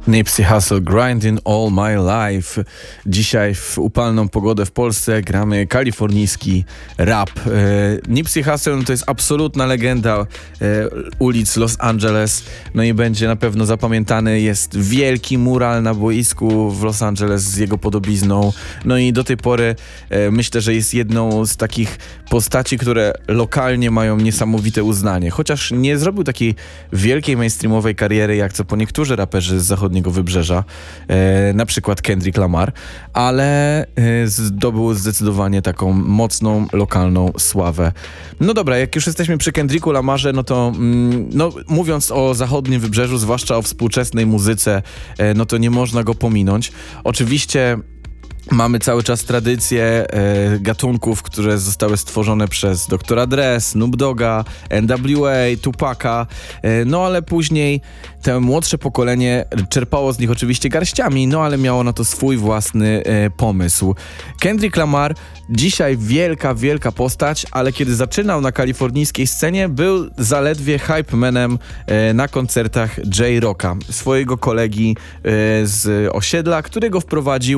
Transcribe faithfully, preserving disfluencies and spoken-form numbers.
Nipsey Hussle, Grinding All My Life. Dzisiaj w upalną pogodę w Polsce gramy kalifornijski rap. E, Nipsey Hussle to jest absolutna legenda e, ulic Los Angeles, no i będzie na pewno zapamiętany. Jest wielki mural na boisku w Los Angeles z jego podobizną, no i do tej pory e, myślę, że jest jedną z takich postaci, które lokalnie mają niesamowite uznanie. Chociaż nie zrobił takiej wielkiej mainstreamowej kariery, jak co po niektórzy raperzy z zachodniego wybrzeża, e, na przykład Kendrick Lamar, ale e, zdobył zdecydowanie taką mocną, lokalną sławę. No dobra, jak już jesteśmy przy Kendricku Lamarze, no to mm, no, mówiąc o zachodnim wybrzeżu, zwłaszcza o współczesnej muzyce, e, no to nie można go pominąć. Oczywiście mamy cały czas tradycję e, gatunków, które zostały stworzone przez doktora Dre, Snoop Dogga, N W A, Tupaca, e, no ale później to młodsze pokolenie czerpało z nich oczywiście garściami, no ale miało na to swój własny e, pomysł. Kendrick Lamar, dzisiaj wielka, wielka postać, ale kiedy zaczynał na kalifornijskiej scenie, był zaledwie hype manem e, na koncertach J-Rocka, swojego kolegi e, z osiedla, który go wprowadził